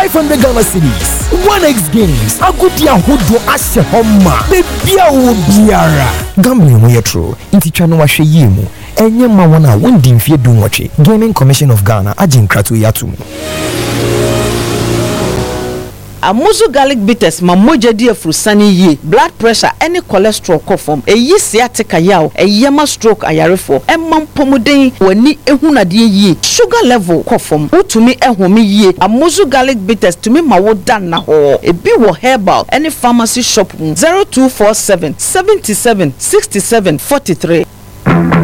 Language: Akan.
500 Ghana cedis. 1x games. Agudia Hudo Ashe Homa. Bebia Ubiara. Gambling we true. Inti chano wa she yemu. Enye mawana wundi mfie dunwache. Gaming Commission of Ghana ajin kratu yatumu. Amuzu garlic bitters mamoja di afrusani ye blood pressure any cholesterol kofom eyi sciatica yaw eyema stroke ayarefo emam pomuden wani ehunade ye sugar level kofom utumi ehome ye Amuzu garlic bitters tumi mawodan na ho ebi wo herbal any pharmacy shop 0247 77 67 43